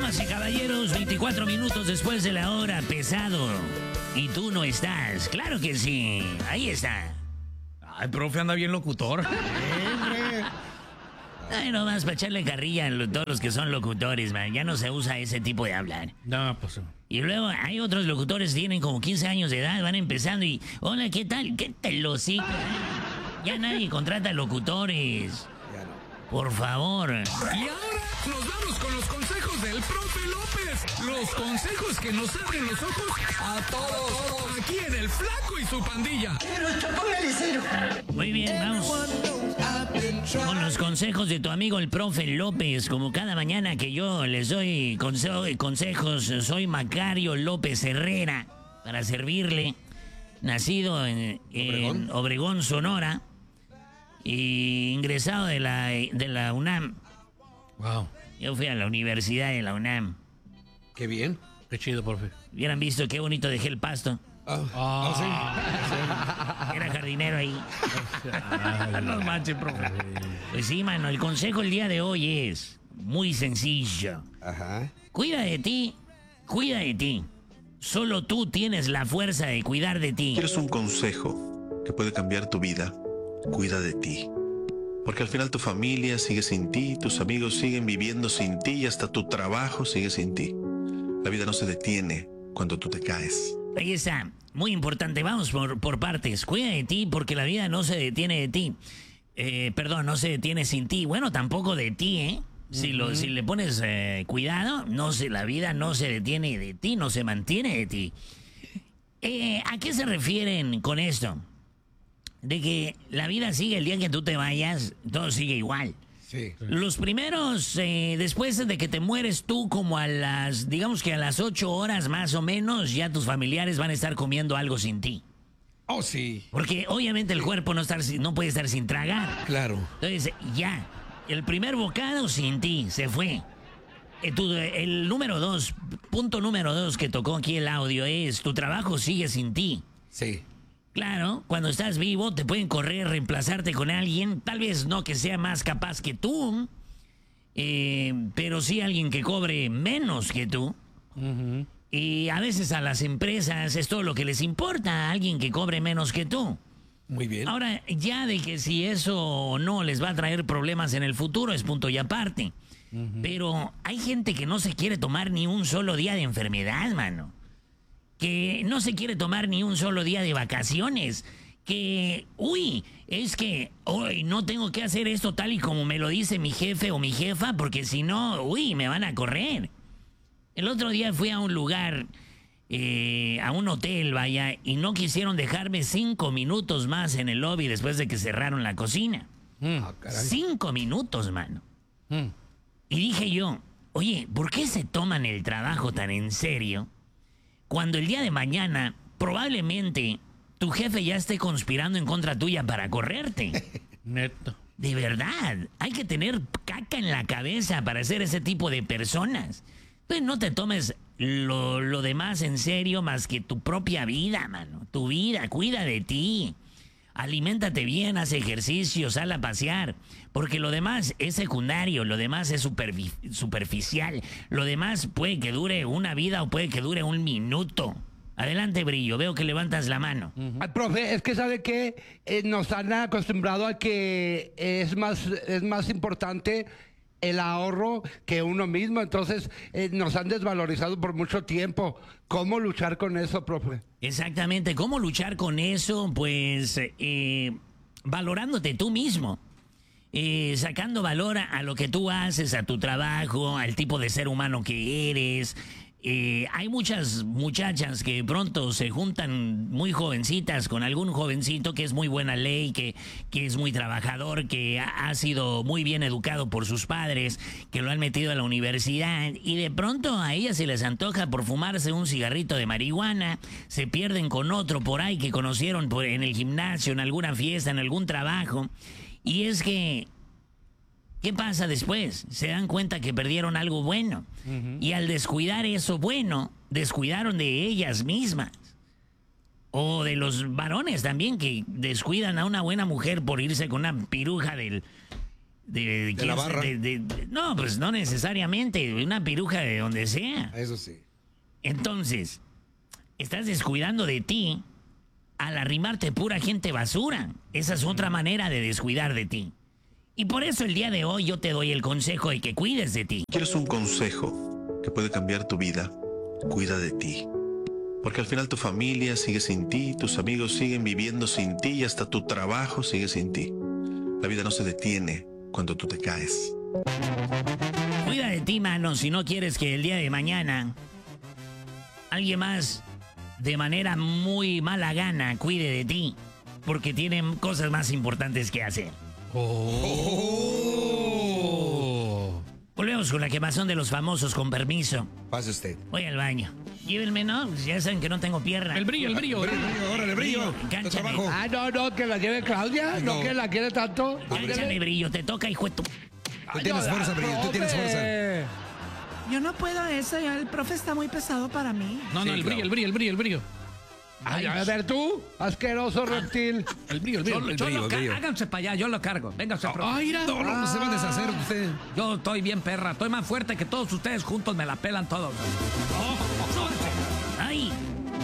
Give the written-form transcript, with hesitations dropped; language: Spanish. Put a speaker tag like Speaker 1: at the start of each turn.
Speaker 1: Damas y caballeros, 24 minutos después de la hora, pesado. Y tú no estás. Claro que sí. Ahí está.
Speaker 2: Ay, profe, anda bien locutor.
Speaker 1: Ay, nomás para echarle carrilla a todos los que son locutores, man. Ya no se usa ese tipo de hablar.
Speaker 2: No, pues.
Speaker 1: Y luego hay otros locutores que tienen como 15 años de edad, van empezando y... Hola, ¿qué tal? ¿Qué te lo sigo? Ya nadie contrata locutores. Por favor.
Speaker 3: Y ahora nos vamos con los consejos del profe López. Los consejos que nos abren los ojos a todos. Aquí en El Flaco y su pandilla.
Speaker 1: Muy bien, vamos con los consejos de tu amigo el profe López. Como cada mañana que yo les doy consejos, soy Macario López Herrera para servirle. Nacido en Obregón, Sonora, y ingresado de la UNAM.
Speaker 2: Wow.
Speaker 1: Yo fui a la Universidad de la UNAM.
Speaker 4: Qué bien.
Speaker 2: Qué chido, profe.
Speaker 1: Hubieran visto qué bonito dejé el pasto. Era jardinero ahí.
Speaker 2: No manches, profe.
Speaker 1: Pues sí, mano, el consejo el día de hoy es muy sencillo.
Speaker 4: Ajá.
Speaker 1: Cuida de ti, cuida de ti. Solo tú tienes la fuerza de cuidar de ti.
Speaker 5: ¿Quieres un consejo que puede cambiar tu vida? Cuida de ti. Porque al final tu familia sigue sin ti, tus amigos siguen viviendo sin ti y hasta tu trabajo sigue sin ti. La vida no se detiene cuando tú te caes.
Speaker 1: Ahí está, muy importante, vamos por partes. Cuida de ti porque la vida no se detiene de ti. No se detiene sin ti. Bueno, tampoco de ti, ¿eh? Si le pones cuidado, la vida no se detiene de ti, no se mantiene de ti. ¿A qué se refieren con esto? De que la vida sigue el día que tú te vayas, todo sigue igual.
Speaker 4: Sí.
Speaker 1: Los primeros, después de que te mueres tú, como digamos que a las 8 horas más o menos, ya tus familiares van a estar comiendo algo sin ti.
Speaker 4: Oh, sí.
Speaker 1: Porque obviamente el cuerpo no puede estar sin tragar.
Speaker 4: Claro.
Speaker 1: Entonces, ya, el primer bocado sin ti, se fue. El punto número 2 que tocó aquí el audio es, tu trabajo sigue sin ti.
Speaker 4: Sí.
Speaker 1: Claro, cuando estás vivo te pueden correr, reemplazarte con alguien, tal vez no que sea más capaz que tú, pero sí alguien que cobre menos que tú. Y a veces a las empresas es todo lo que les importa, alguien que cobre menos que tú.
Speaker 4: Muy bien.
Speaker 1: Ahora, ya de que si eso o no les va a traer problemas en el futuro es punto y aparte. Pero hay gente que no se quiere tomar ni un solo día de enfermedad, mano. Que no se quiere tomar ni un solo día de vacaciones. Que, es que hoy no tengo que hacer esto tal y como me lo dice mi jefe o mi jefa, porque si no, me van a correr. El otro día fui a un lugar, a un hotel, vaya, y no quisieron dejarme 5 minutos más en el lobby después de que cerraron la cocina.
Speaker 4: Ah, caray.
Speaker 1: 5 minutos, mano. Y dije yo, oye, ¿por qué se toman el trabajo tan en serio cuando el día de mañana probablemente tu jefe ya esté conspirando en contra tuya para correrte?
Speaker 2: Neto.
Speaker 1: De verdad, hay que tener caca en la cabeza para ser ese tipo de personas. Pues no te tomes lo demás en serio más que tu propia vida, mano. Tu vida, cuida de ti. Aliméntate bien, haz ejercicio, sal a pasear. Porque lo demás es secundario, lo demás es superficial. Lo demás puede que dure una vida o puede que dure un minuto. Adelante, Brillo, veo que levantas la mano.
Speaker 6: Ay, profe, es que sabe que nos han acostumbrado a que es más importante el ahorro que uno mismo, entonces nos han desvalorizado por mucho tiempo. ¿Cómo luchar con eso, profe?
Speaker 1: Exactamente, ¿cómo luchar con eso? Pues valorándote tú mismo, sacando valor a lo que tú haces, a tu trabajo, al tipo de ser humano que eres. Hay muchas muchachas que pronto se juntan muy jovencitas con algún jovencito que es muy buena ley, que es muy trabajador, que ha sido muy bien educado por sus padres, que lo han metido a la universidad, y de pronto a ellas se les antoja por fumarse un cigarrito de marihuana, se pierden con otro por ahí que conocieron en el gimnasio, en alguna fiesta, en algún trabajo, y es que ¿qué pasa después? Se dan cuenta que perdieron algo bueno. Y al descuidar eso bueno, descuidaron de ellas mismas. O de los varones también, que descuidan a una buena mujer por irse con una piruja De
Speaker 4: la barra.
Speaker 1: no, pues no necesariamente. Una piruja de donde sea.
Speaker 4: Eso sí.
Speaker 1: Entonces, estás descuidando de ti al arrimarte pura gente basura. Esa es otra manera de descuidar de ti. Y por eso el día de hoy yo te doy el consejo de que cuides de ti.
Speaker 5: ¿Quieres un consejo que puede cambiar tu vida? Cuida de ti. Porque al final tu familia sigue sin ti, tus amigos siguen viviendo sin ti y hasta tu trabajo sigue sin ti. La vida no se detiene cuando tú te caes.
Speaker 1: Cuida de ti, mano, si no quieres que el día de mañana alguien más, de manera muy mala gana, cuide de ti. Porque tienen cosas más importantes que hacer. Volvemos con la quemazón de los famosos, con permiso.
Speaker 4: Pase usted.
Speaker 1: Voy al baño. Llévenme, ¿no? Ya saben que no tengo pierna.
Speaker 2: El brillo.
Speaker 4: Órale, brillo.
Speaker 1: Cánchale.
Speaker 4: Trabajo.
Speaker 6: Ah, no, que la lleve Claudia. No,
Speaker 4: No.
Speaker 6: que la quiere tanto.
Speaker 1: Cánchale, brillo. Te toca, hijo de tu...
Speaker 4: Tú tienes fuerza, brillo. Tú tienes fuerza.
Speaker 7: Yo no puedo eso, ya el profe está muy pesado para mí.
Speaker 2: No,
Speaker 4: Sí,
Speaker 2: el
Speaker 4: claro.
Speaker 2: brillo.
Speaker 6: Ay, a ver tú, asqueroso reptil.
Speaker 2: El brillo.
Speaker 7: Háganse para allá, yo lo cargo. Vénganse, profe.
Speaker 2: Ay, mira.
Speaker 4: No se va a deshacer usted.
Speaker 7: Yo estoy bien perra, estoy más fuerte que todos ustedes juntos, me la pelan todos.
Speaker 1: ¡Ay!